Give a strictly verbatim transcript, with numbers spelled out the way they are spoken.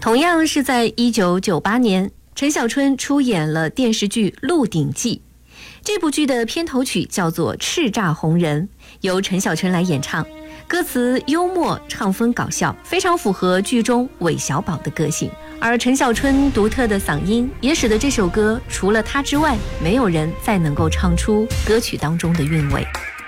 同样是在一九九八年，陈小春出演了电视剧《鹿鼎记》。这部剧的片头曲叫做《叱咤红人》，由陈小春来演唱，歌词幽默，唱风搞笑，非常符合剧中韦小宝的个性。而陈小春独特的嗓音也使得这首歌除了他之外，没有人再能够唱出歌曲当中的韵味。